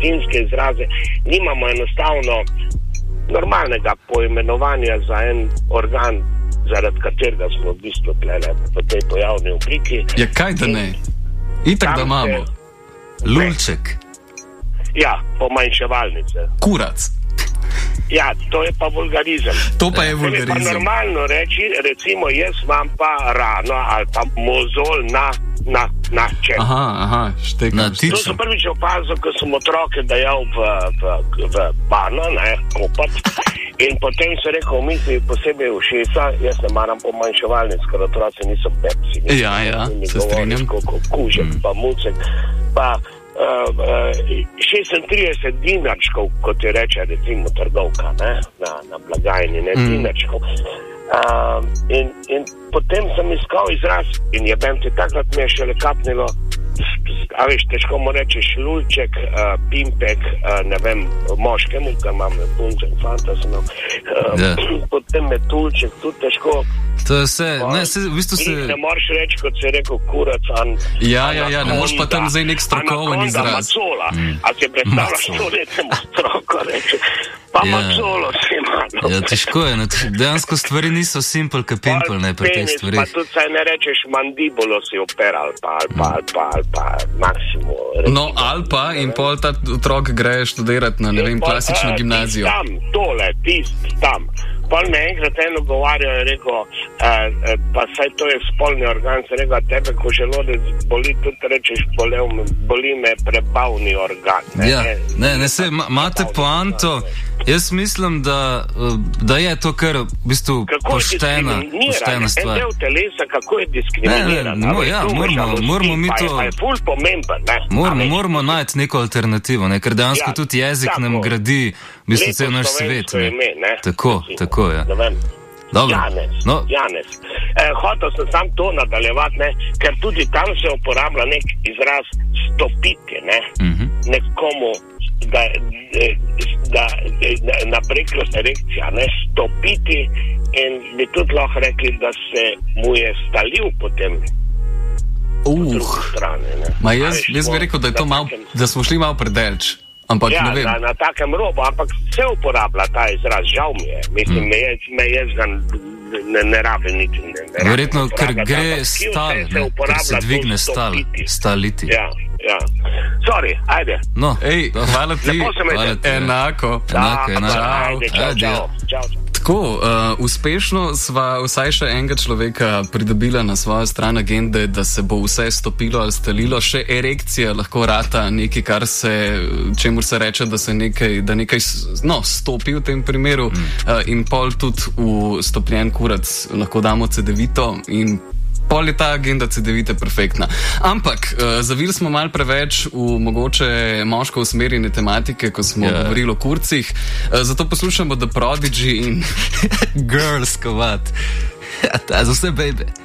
medicinske izraze, nimamo enostavno normalnega poimenovanja za en organ, zaradi katerega smo v bistvu tlele v tej pojavni obliki. Ja, kaj da ne? Itak da imamo. Lulček. Ja, pomanjševalnice. Kurac. Ja, to je pa vulgarizem. To pa je vulgarizem. Pa normalno reči, recimo, jaz imam pa rano ali pa mozol na čep. Aha, štekam. To sem prvič opazil, ko sem otroke dajal v bano, kopat. In potem se rekel, v misli posebej ušesa, jaz ne maram pomanjševalnic, ker otroci niso pepsi. Ja, se strinjam. Kužek, pa mucek, pa 36 dinarčkov, kot je reče recimo trgovka, na blagajni, dinarčkov. In potem sem iskal izraz in jebem ti takrat mi je šele kapnilo, a veš, težko mu rečeš lulček, pimpek, ne vem, moškemu, ker imam punce in fanta, potem me tulček, tudi težko. To je vse, v bistvu se... Ne moreš reči, kot se je rekel, kurac, Ja, ne moreš pa tam zdaj nek strokoven izraz. Macola, a si predstavljaš to recimo stroko reče, pa macolo si ima. Ja, težko je, dejansko stvari niso simple, ka pimple, ne pri teh stvarih. Pa tudi saj ne rečeš mandibulo si operal, pa maksimo. No, ali pa in pol ta otrok gre študirati na, ne vem, klasično gimnazijo. Tam, tole, tam. Pol me enkrat eno govarjajo, je rekel, pa saj to je spolni organ, se rekel, tebe, ko želodec boli, tudi rečeš, boli me prebavni organ. Ne, se, imate poanto, jaz mislim, da je to kar v bistvu poštena stvar. En del telesa, kako je diskriminiran. Moramo mi to... Pa je ful pomemben, ne? Moramo najti neko alternativo, ne? Ker dejansko tudi jezik nam gradi, v bistvu cel naš svet. Tako je. Janez. Hotel sem sam to nadaljevati, ker tudi tam se uporablja nek izraz stopiti, nekomu, da nabreklost erekcija, stopiti in bi tudi lahko rekli, da se mu je stalil potem. Jaz bi rekel, da je to malo, da smo šli malo predelč. Ampak ne vem. Na takem robu, ampak se uporablja ta izraz, žal mi je. Mislim, me jaz ga ne rabim niti. Verjetno, ker gre stal, ker se dvigne staliti. Ja. Sorry, ajde. No, hvala ti. Enako. Čau. Tako, uspešno sva vsaj še enega človeka pridobila na svojo stran agende, da se bo vse stopilo ali stalilo. Še erekcija lahko rata nekaj, čemur se reče, da nekaj stopi v tem primeru. In pol tudi v stopljen kurac lahko damo cedevito in pol je ta agenda cedevite perfektna. Ampak zavili smo malo preveč v mogoče moško usmerjene tematike, ko smo govorili o kurcih. Zato poslušamo The Prodigy in Girls, kovat. Za vse bebe.